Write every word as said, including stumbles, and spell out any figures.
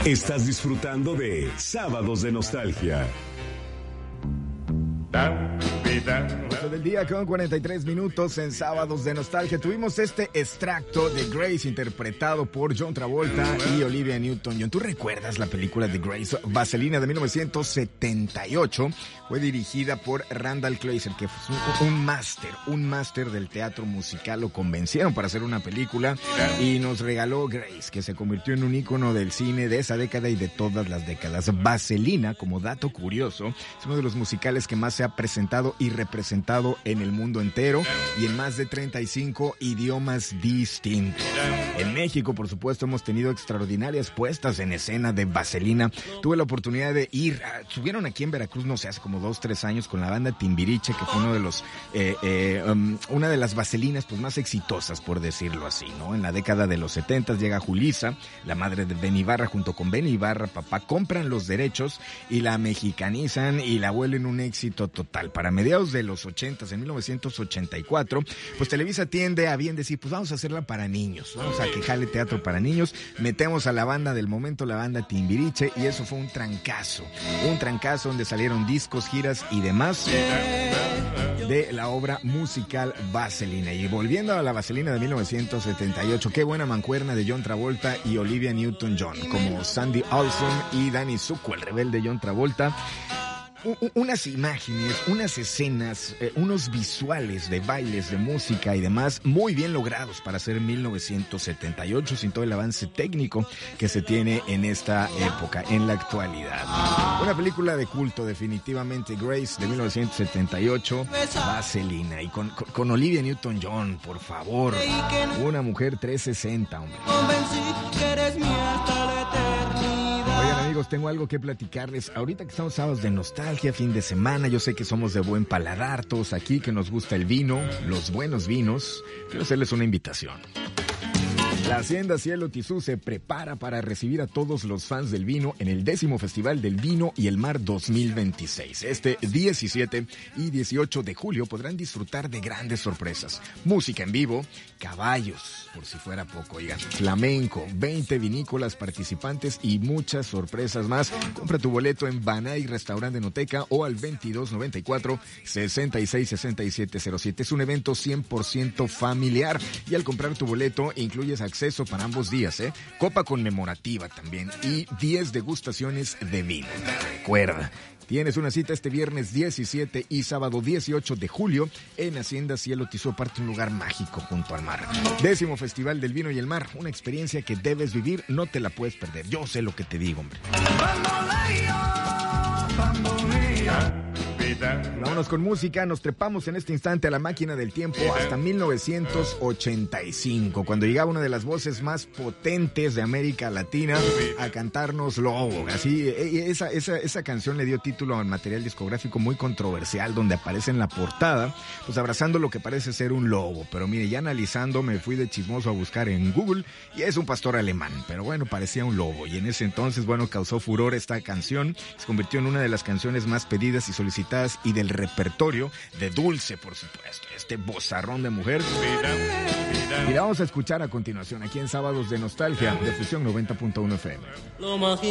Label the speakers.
Speaker 1: Estás disfrutando de Sábados de Nostalgia.
Speaker 2: ocho del día con cuarenta y tres minutos en Sábados de Nostalgia. Tuvimos este extracto de Grace interpretado por John Travolta y Olivia Newton-John. ¿Tú recuerdas la película de Grace? Vaselina, de mil novecientos setenta y ocho. Fue dirigida por Randall Kleiser, que fue un, un máster, un máster del teatro musical. Lo convencieron para hacer una película y nos regaló Grace, que se convirtió en un ícono del cine de esa década y de todas las décadas. Vaselina, como dato curioso, es uno de los musicales que más se ha presentado y representado en el mundo entero y en más de treinta y cinco idiomas distintos. En México, por supuesto, hemos tenido extraordinarias puestas en escena de Vaselina. Tuve la oportunidad de ir, subieron aquí en Veracruz, no sé, hace como dos, tres años con la banda Timbiriche, que fue uno de los, eh, eh, um, una de las vaselinas pues más exitosas, por decirlo así, ¿no? En la década de los setentas llega Julissa, la madre de Benny Ibarra, junto con Benny Ibarra, papá, compran los derechos y la mexicanizan y la vuelven un éxito total. Para mediados de los ochentas, en mil novecientos ochenta y cuatro, pues Televisa tiende a bien decir, pues vamos a hacerla para niños, vamos a que jale teatro para niños, metemos a la banda del momento, la banda Timbiriche, y eso fue un trancazo, un trancazo donde salieron discos, giras y demás de la obra musical Vaselina. Y volviendo a la Vaselina de mil novecientos setenta y ocho, qué buena mancuerna de John Travolta y Olivia Newton-John, como Sandy Olson y Danny Zuko, el rebelde John Travolta. Unas imágenes, unas escenas, eh, unos visuales de bailes, de música y demás muy bien logrados para hacer mil novecientos setenta y ocho, sin todo el avance técnico que se tiene en esta época, en la actualidad. Una película de culto, definitivamente, Grace, de mil novecientos setenta y ocho, Vaselina, y con, con, con Olivia Newton-John, por favor, una mujer trescientos sesenta, hombre. Oigan, amigos, tengo algo que platicarles. Ahorita que estamos sábados de nostalgia, fin de semana, yo sé que somos de buen paladar, todos aquí, que nos gusta el vino, los buenos vinos. Quiero hacerles una invitación. La Hacienda Cielo Tizú se prepara para recibir a todos los fans del vino en el décimo Festival del Vino y el Mar dos mil veintiséis. Este diecisiete y dieciocho de julio podrán disfrutar de grandes sorpresas. Música en vivo, caballos, por si fuera poco, oigan, flamenco, veinte vinícolas participantes y muchas sorpresas más. Compra tu boleto en Banay Restaurante Enoteca o al veintidós noventa y cuatro, sesenta y seis, sesenta y siete cero siete. Es un evento cien por ciento familiar y al comprar tu boleto incluyes acceso para ambos días, ¿eh? Copa conmemorativa también y diez degustaciones de vino. Recuerda, tienes una cita este viernes diecisiete y sábado dieciocho de julio en Hacienda Cielo Tizú, aparte un lugar mágico junto al mar. Décimo Festival del Vino y el Mar, una experiencia que debes vivir, no te la puedes perder. Yo sé lo que te digo, hombre. Vámonos con música, nos trepamos en este instante a la máquina del tiempo hasta mil novecientos ochenta y cinco, cuando llegaba una de las voces más potentes de América Latina a cantarnos Lobo. Así, esa, esa, esa canción le dio título a un material discográfico muy controversial, donde aparece en la portada, pues abrazando lo que parece ser un lobo. Pero mire, ya analizando, me fui de chismoso a buscar en Google y es un pastor alemán, pero bueno, parecía un lobo. Y en ese entonces, bueno, causó furor esta canción, se convirtió en una de las canciones más pedidas y solicitadas y del repertorio de Dulce, por supuesto, este vozarrón de mujer. Y la vamos a escuchar a continuación aquí en Sábados de Nostalgia de Fusión noventa punto uno F M.